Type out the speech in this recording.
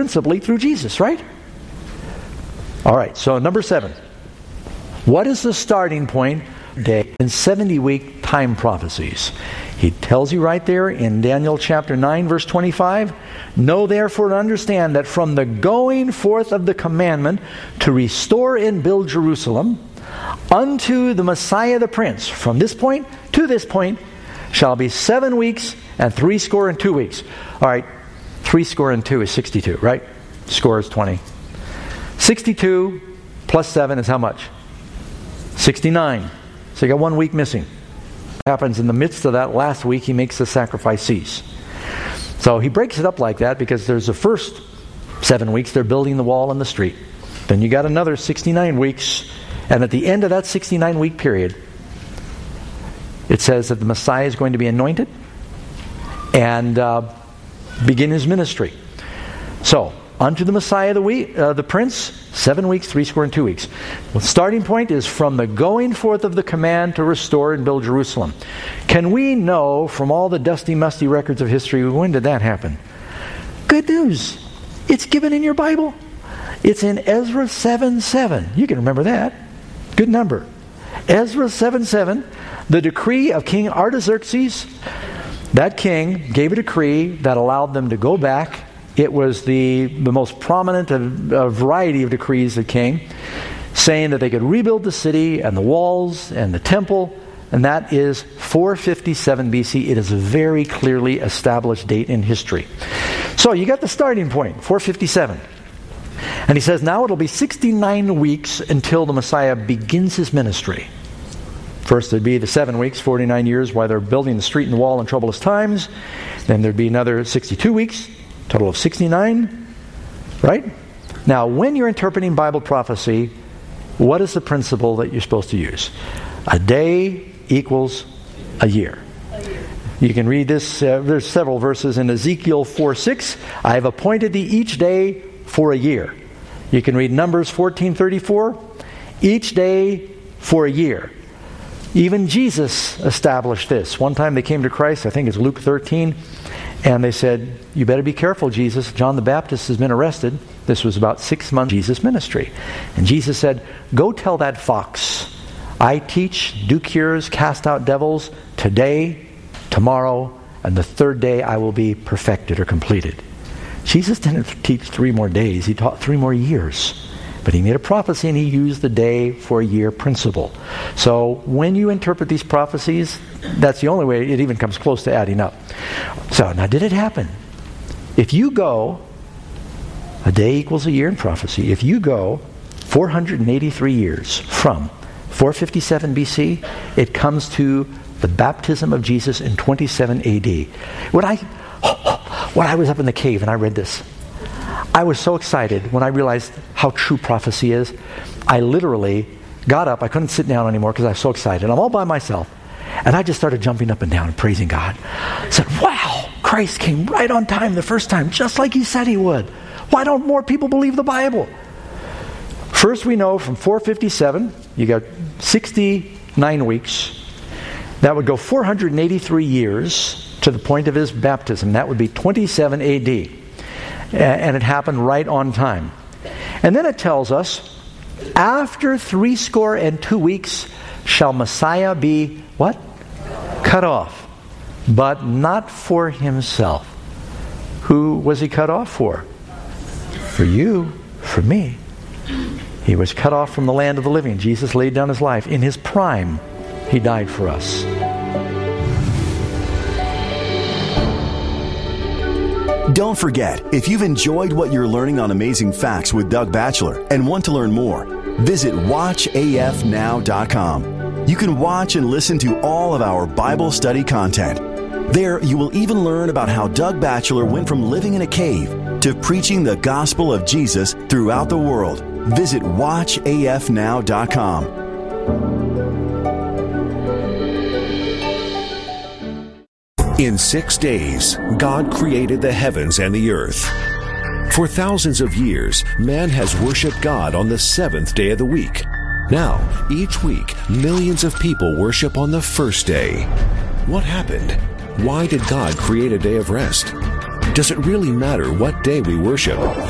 principally through Jesus, right? All right, so number 7. What is the starting point day in 70-week time prophecies? He tells you right there in Daniel chapter 9, verse 25, "Know therefore and understand that from the going forth of the commandment to restore and build Jerusalem unto the Messiah the Prince, from this point to this point, shall be 7 weeks and 62 weeks." All right, 62 is 62, right? Score is 20. 62 plus 7 is how much? 69. So you got 1 week missing. What happens in the midst of that last week, he makes the sacrifice cease. So he breaks it up like that because there's the first 7 weeks, they're building the wall and the street. Then you got another 69 weeks, and at the end of that 69-week period, it says that the Messiah is going to be anointed and begin his ministry. So, unto the Messiah the Prince, 7 weeks, 62 weeks. The starting point is from the going forth of the command to restore and build Jerusalem. Can we know from all the dusty, musty records of history, when did that happen? Good news. It's given in your Bible. It's in Ezra 7:7. You can remember that. Good number. Ezra 7:7, the decree of King Artaxerxes. That king gave a decree that allowed them to go back. It was the most prominent of a variety of decrees that came, saying that they could rebuild the city and the walls and the temple, and that is 457 BC. It is a very clearly established date in history. So you got the starting point, 457. And he says, now it'll be 69 weeks until the Messiah begins his ministry. First there'd be the 7 weeks, 49 years, while they're building the street and the wall in troublous times. Then there'd be another 62 weeks, total of 69, right? Now, when you're interpreting Bible prophecy, what is the principle that you're supposed to use? A day equals a year. You can read this, there's several verses in Ezekiel 4:6. I have appointed thee each day for a year. You can read Numbers 14:34. Each day for a year. Even Jesus established this. One time they came to Christ, I think it's Luke 13, and they said, you better be careful, Jesus. John the Baptist has been arrested. This was about 6 months of Jesus' ministry. And Jesus said, go tell that fox, I teach, do cures, cast out devils, today, tomorrow, and the third day I will be perfected or completed. Jesus didn't teach 3 more days. He taught 3 more years. But he made a prophecy and he used the day for a year principle. So when you interpret these prophecies, that's the only way it even comes close to adding up. So now did it happen? If you go, a day equals a year in prophecy. If you go 483 years from 457 BC, it comes to the baptism of Jesus in 27 AD. When I was up in the cave and I read this, I was so excited when I realized how true prophecy is. I literally got up. I couldn't sit down anymore because I was so excited. I'm all by myself. And I just started jumping up and down and praising God. I said, wow, Christ came right on time the first time, just like he said he would. Why don't more people believe the Bible? First, we know from 457, you got 69 weeks. That would go 483 years to the point of his baptism. That would be 27 AD. And it happened right on time. And then it tells us, after 62 weeks shall Messiah be, what? Cut off. But not for himself. Who was he cut off for? For you, for me. He was cut off from the land of the living. Jesus laid down his life. In his prime, he died for us. Don't forget, if you've enjoyed what you're learning on Amazing Facts with Doug Batchelor and want to learn more, visit watchafnow.com. You can watch and listen to all of our Bible study content. There, you will even learn about how Doug Batchelor went from living in a cave to preaching the gospel of Jesus throughout the world. Visit watchafnow.com. In 6 days, God created the heavens and the earth. For thousands of years, man has worshiped God on the 7th day of the week. Now, each week, millions of people worship on the first day. What happened? Why did God create a day of rest? Does it really matter what day we worship?